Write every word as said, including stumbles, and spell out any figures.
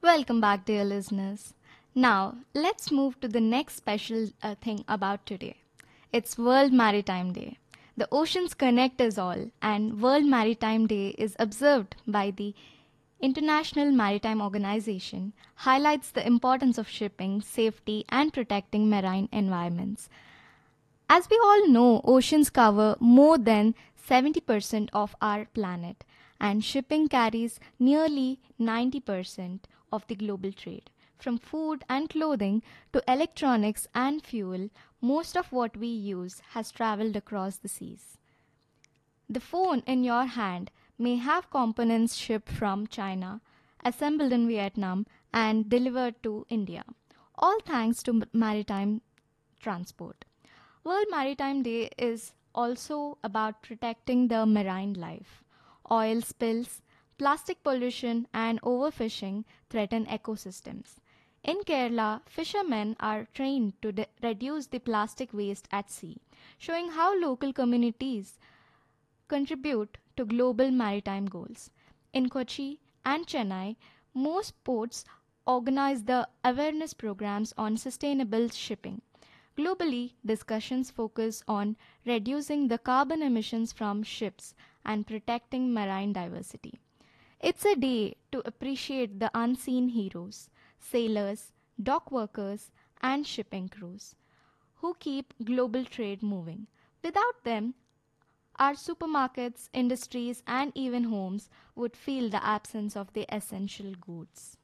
Welcome back, dear listeners. Now, let's move to the next special uh, thing about today. It's World Maritime Day. The oceans connect us all, and World Maritime Day is observed by the International Maritime Organization, highlights the importance of shipping, safety, and protecting marine environments. As we all know, oceans cover more than seventy percent of our planet, and shipping carries nearly ninety percent of the global trade. From food and clothing to electronics and fuel, most of what we use has traveled across the seas. The phone in your hand may have components shipped from China, assembled in Vietnam, and delivered to India, all thanks to m- maritime transport. World Maritime Day is also about protecting the marine life. Oil spills, plastic pollution, and overfishing threaten ecosystems. In Kerala, fishermen are trained to de- reduce the plastic waste at sea, showing how local communities contribute to global maritime goals. In Kochi and Chennai, most ports organize the awareness programs on sustainable shipping. Globally, discussions focus on reducing the carbon emissions from ships and protecting marine diversity. It's a day to appreciate the unseen heroes, sailors, dock workers, and shipping crews who keep global trade moving. Without them, our supermarkets, industries, and even homes would feel the absence of the essential goods.